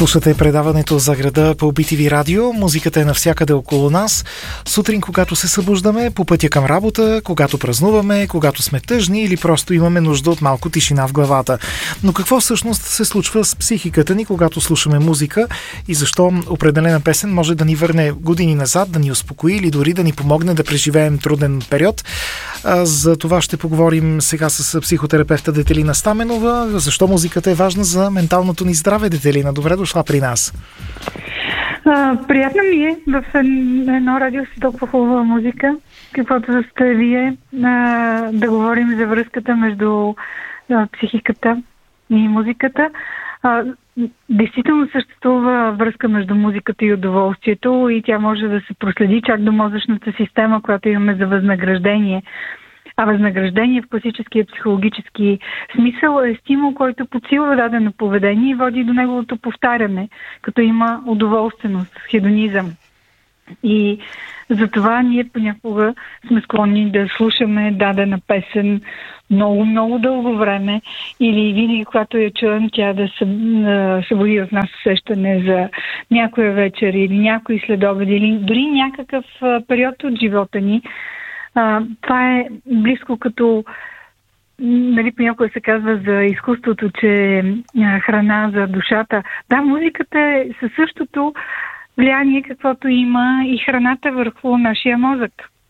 Слушате предаването за града по BTV радио. Музиката е навсякъде около нас. Сутрин, когато се събуждаме, по пътя към работа, когато празнуваме, когато сме тъжни или просто имаме нужда от малко тишина в главата. Но какво всъщност се случва с психиката ни, когато слушаме музика и защо определена песен може да ни върне години назад, да ни успокои или дори да ни помогне да преживеем труден период? За това ще поговорим сега с психотерапевта Детелина Стаменова. Защо музиката е важна за менталното ни здраве, Детелина? Добре дошла при нас. Приятно ми е в едно радио с толкова хубава музика, каквото сте вие, да говорим за връзката между психиката и музиката. Действително съществува връзка между музиката и удоволствието и тя може да се проследи чак до мозъчната система, която имаме за възнаграждение. А възнаграждение в класическия психологически смисъл е стимул, който подсилва дадено поведение и води до неговото повтаряне, като има удоволственост, хедонизъм. И затова ние понякога сме склонни да слушаме дадена песен много дълго време или винаги, когато я чуем, тя да събуди в нас усещане за някоя вечер или някой следобед или дори някакъв период от живота ни. Това е близко като, понякога се казва за изкуството, че е храна за душата. Да, музиката е със същото влияние, каквото има и храната върху нашия мозък.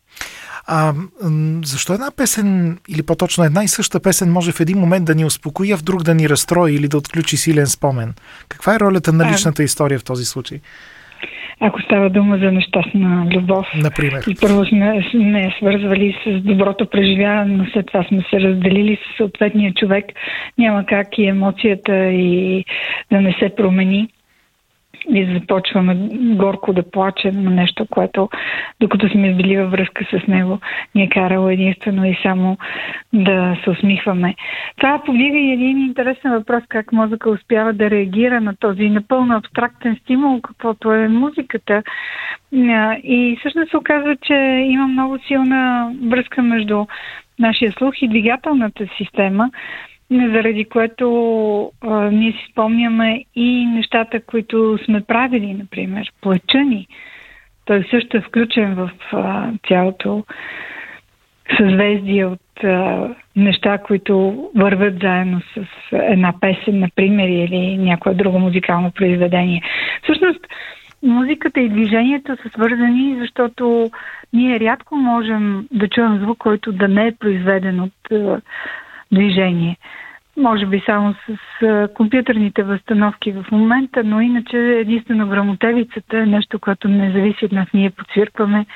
Защо една песен, или по-точно една и съща песен може в един момент да ни успокои, а в друг да ни разстрои или да отключи силен спомен? Каква е ролята на личната история в този случай? Ако става дума за нещастна любов, например, и първо сме свързвали с доброто преживяване, но след това сме се разделили с съответния човек, няма как и емоцията и да не се промени. И започваме горко да плачем на нещо, което, докато сме били във връзка с него, ни е карало единствено и само да се усмихваме. Това повдига и един интересен въпрос, как мозъка успява да реагира на този напълно абстрактен стимул, каквото е музиката. И всъщност се оказва, че има много силна връзка между нашия слух и двигателната система, заради което ние си спомняме и нещата, които сме правили, например, плача ни. Той също е включен в цялото съзвездие от неща, които вървят заедно с една песен, например, или някое друго музикално произведение. Всъщност, музиката и движението са свързани, защото ние рядко можем да чуем звук, който да не е произведен от движение. Може би само с компютърните възстановки в момента, но иначе единствено грамотевицата е нещо, което не зависи от нас. Ние подсвиркваме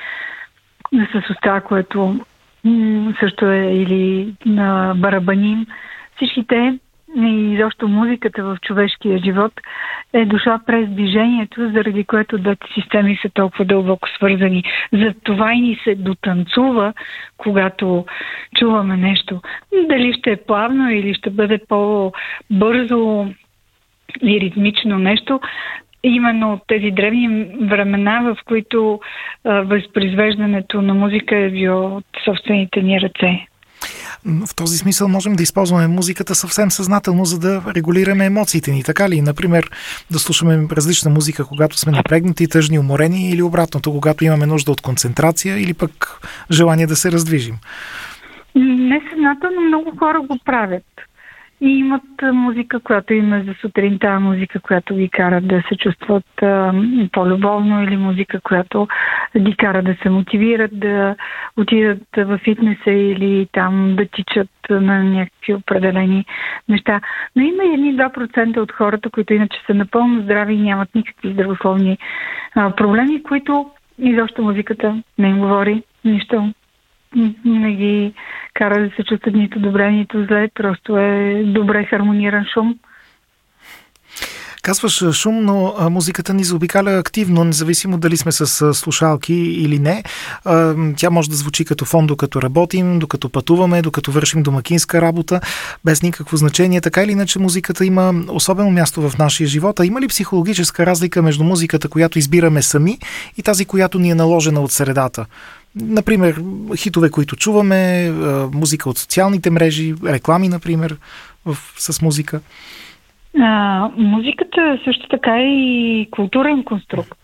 с уста, което също е или на барабаним. Всичките и изобщо музиката в човешкия живот е дошла през движението, заради което двете системи са толкова дълбоко свързани. За това и ни се дотанцува, когато чуваме нещо. Дали ще е плавно или ще бъде по-бързо и ритмично нещо. Именно от тези древни времена, в които възпроизвеждането на музика е било от собствените ни ръце. В този смисъл можем да използваме музиката съвсем съзнателно, за да регулираме емоциите ни, така ли? Например, да слушаме различна музика, когато сме напрегнати, тъжни, уморени, или обратното, когато имаме нужда от концентрация или пък желание да се раздвижим. Несъзнателно много хора го правят. И имат музика, която им е за сутринта, музика, която ги кара да се чувстват по-любовно, или музика, която ги кара да се мотивират, да отидат в фитнеса или там да тичат на някакви определени неща. Но има и едни 2% от хората, които иначе са напълно здрави и нямат никакви здравословни проблеми, които изобщо музиката не им говори нищо. Не ги кара да се чувстват нито добре, нито зле, просто е добре хармониран шум. Казваш шум, но музиката ни заобикаля активно, независимо дали сме с слушалки или не. Тя може да звучи като фон, докато работим, докато пътуваме, докато вършим домакинска работа, без никакво значение. Така или иначе музиката има особено място в нашия живот. А има ли психологическа разлика между музиката, която избираме сами, и тази, която ни е наложена от средата? Например, хитове, които чуваме, музика от социалните мрежи, реклами, например, с музика. Музиката също така е и културен конструкт.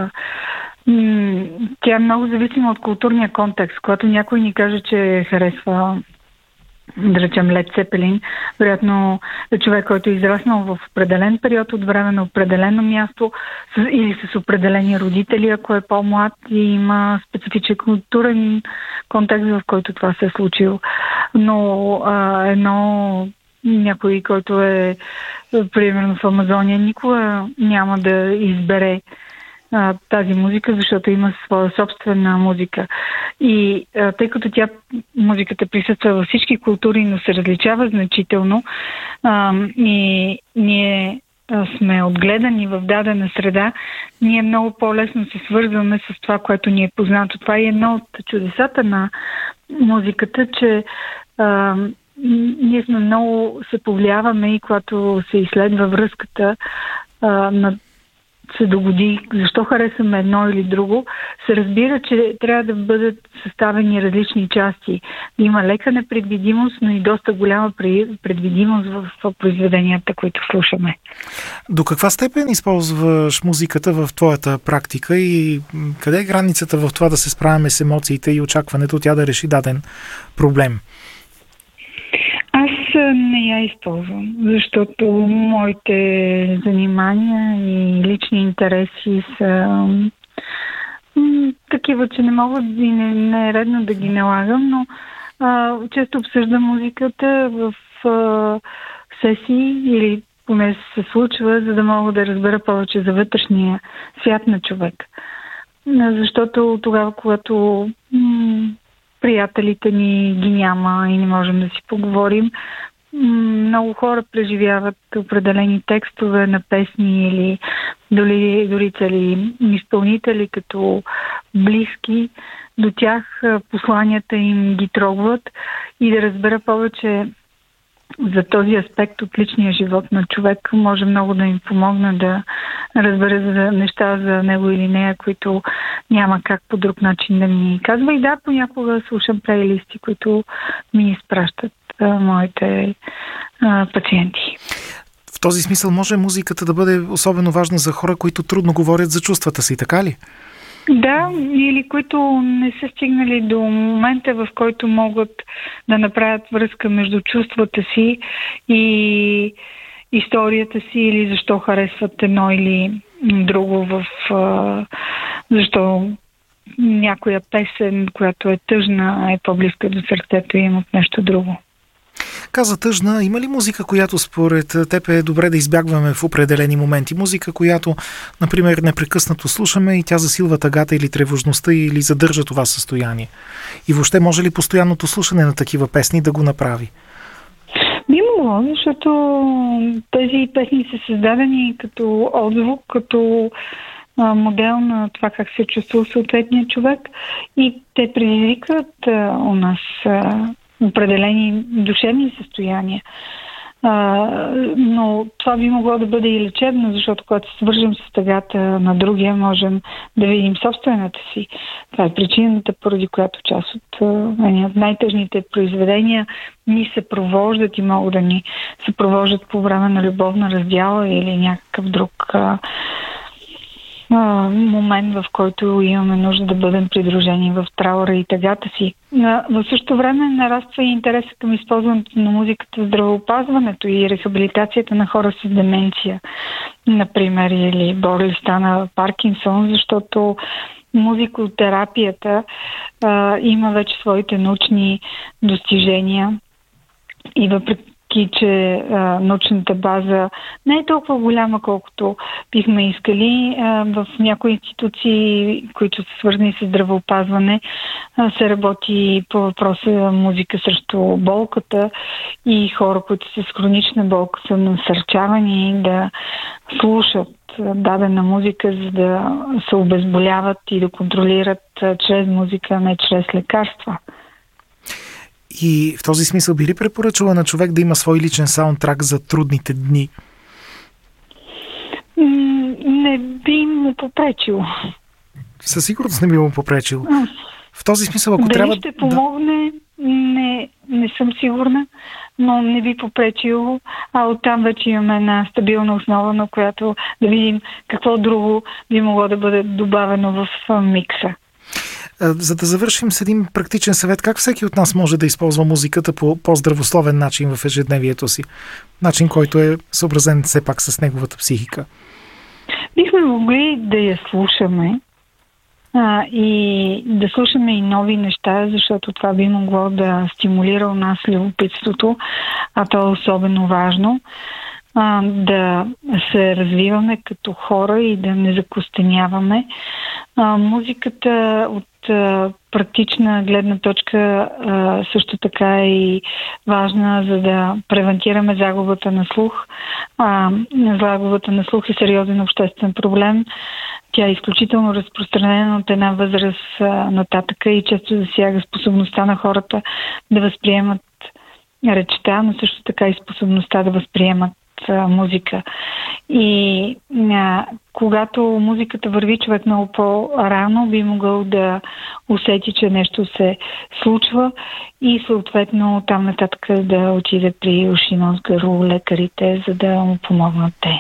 Тя е много зависима от културния контекст. Когато някой ни каже, че харесва, да речем, Led Zeppelin, вероятно е човек, който е израснал в определен период от време на определено място или с определени родители, ако е по-млад и има специфичен културен контекст, в който това се е случило. Но някой, който е примерно в Амазония, никога няма да избере тази музика, защото има своя собствена музика. И тъй като музиката присъства във всички култури, но се различава значително, и ние сме отгледани в дадена среда, ние много по-лесно се свързваме с това, което ни е познато. Това е едно от чудесата на музиката, че ние сме много се повлияваме и когато се изследва връзката се догоди защо харесваме едно или друго, се разбира, че трябва да бъдат съставени различни части. Има лека непредвидимост, но и доста голяма предвидимост в произведенията, които слушаме. До каква степен използваш музиката в твоята практика и къде е границата в това да се справяме с емоциите и очакването тя да реши даден проблем? Аз не я използвам, защото моите занимания и лични интереси са такива, че не мога и не е редно да ги налагам, но често обсъждам музиката в сесии или поне се случва, за да мога да разбера повече за вътрешния свят на човек. Защото тогава, когато приятелите ни ги няма и не можем да си поговорим, много хора преживяват определени текстове на песни или дори цели изпълнители като близки. До тях посланията им ги трогват и да разбера повече за този аспект от личния живот на човек може много да им помогне да разбере за неща за него или нея, които няма как по друг начин да ми казва. И да, понякога слушам плейлисти, които ми изпращат моите пациенти. В този смисъл може музиката да бъде особено важна за хора, които трудно говорят за чувствата си, така ли? Да, или които не са стигнали до момента, в който могат да направят връзка между чувствата си и историята си, или защо харесват едно или друго, защо някоя песен, която е тъжна, е по-близка до сърцето им от нещо друго. Каза тъжна. Има ли музика, която според теб е добре да избягваме в определени моменти? Музика, която, например, непрекъснато слушаме и тя засилва тъгата или тревожността или задържа това състояние? И въобще може ли постоянното слушане на такива песни да го направи? Би могло, защото тези песни са създадени като отзвук, като модел на това как се чувства съответния човек и те предизвикват у нас определени душевни състояния. Но това би могло да бъде и лечебно, защото когато се свържем с тъгата на другия, можем да видим собствената си. Това е причината, поради която част от най-тъжните произведения ни се провождат и могат да ни се провождат по време на любовна раздяла или някакъв друг момент, в който имаме нужда да бъдем придружени в траура и тъгата си. В същото време нараства и интересът към използването на музиката в здравеопазването и рехабилитацията на хора с деменция, например, или болестта на Паркинсон, защото музикотерапията има вече своите научни достижения и въпреки че научната база не е толкова голяма, колкото бихме искали. В някои институции, които са свързани с здравеопазване, се работи по въпроса музика срещу болката и хора, които са с хронична болка, са насърчавани да слушат дадена музика, за да се обезболяват и да контролират чрез музика, а не чрез лекарства. И в този смисъл би ли препоръчала на човек да има свой личен саундтрак за трудните дни? Не би му попречил. Със сигурност не би му попречил. В този смисъл, ако дали трябва... ще помогне, Не съм сигурна, но не би попречило, а оттам вече имаме една стабилна основа, на която да видим какво друго би могло да бъде добавено в микса. За да завършим с един практичен съвет, как всеки от нас може да използва музиката по по-здравословен начин в ежедневието си? Начин, който е съобразен все пак с неговата психика. Бихме могли да я слушаме и да слушаме и нови неща, защото това би могло да стимулира у нас любопитството, а то е особено важно. Да се развиваме като хора и да не закостеняваме. Музиката от практична гледна точка също така е и важна, за да превентираме загубата на слух. Загубата на слух е сериозен обществен проблем. Тя е изключително разпространена от една възраст нататъка и често засяга способността на хората да възприемат речта, но също така и способността да възприемат музика. И когато музиката върви, човек много по-рано би могъл да усети, че нещо се случва и съответно там нататък да отиде при уши, нос, гърло, лекарите, за да му помогнат те.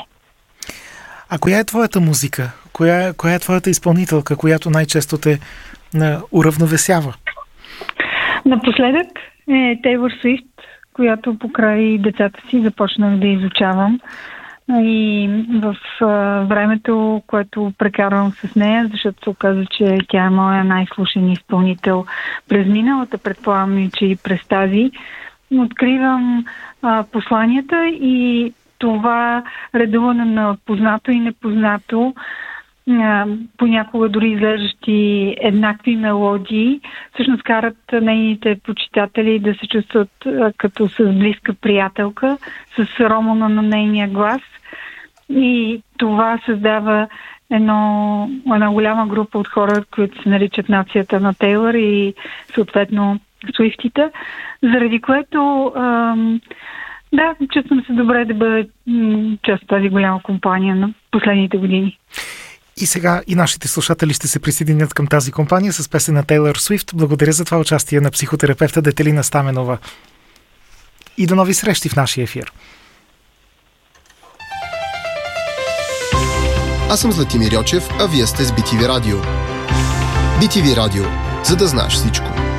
А коя е твоята музика? Коя е твоята изпълнителка, която най-често те уравновесява? Напоследък е Тейлор Суифт, която покрай децата си започнах да изучавам. И в времето, което прекарвам с нея, защото се оказа, че тя е моя най-слушен изпълнител през миналата, предполагам, че и през тази, откривам посланията и това редуване на познато и непознато, понякога дори изглеждащи еднакви мелодии, всъщност карат нейните почитатели да се чувстват като с близка приятелка, с романа на нейния глас. И това създава една голяма група от хора, които се наричат нацията на Тейлър и съответно Суифтите, заради което чувствам се добре да бъда част от тази голяма компания на последните години. И сега и нашите слушатели ще се присъединят към тази компания с песен на Тейлър Суифт. Благодаря за това участие на психотерапевта Детелина Стаменова. И до нови срещи в нашия ефир. Аз съм Златимир Йочев, а вие сте с BTV Радио. BTV Радио, за да знаеш всичко.